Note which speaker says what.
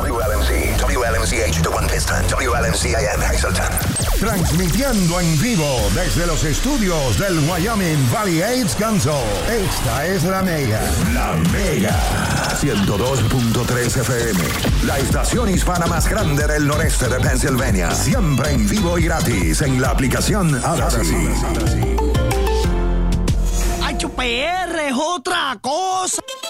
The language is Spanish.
Speaker 1: WLMC, WLMCH, The One Piston, WLMCIN, Hazleton.
Speaker 2: Transmitiendo en vivo desde los estudios del Wyoming Valley AIDS Council. Esta es La Mega. La Mega. 102.3 FM. La estación hispana más grande del noreste de Pennsylvania. Siempre en vivo y gratis en la aplicación Audacy.
Speaker 3: ¡HPR es otra cosa!